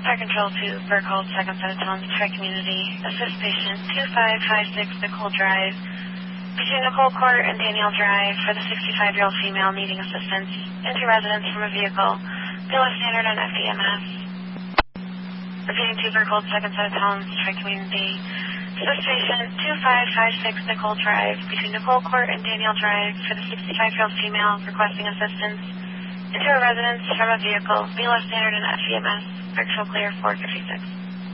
Fire Control to Berkhold, second set of tones, Tri Community. Assist patient 2556 Nicole Drive. Between Nicole Court and Daniel Drive for the 65-year-old female needing assistance. Enter residence from a vehicle. Below standard on FEMS. Repeating to Berkhold, second set of tones, Tri Community. Assist patient 2556 Nicole Drive. Between Nicole Court and Daniel Drive for the 65-year-old female requesting assistance. Enter a residence from a vehicle. Below standard on FEMS. Virtual clear 456.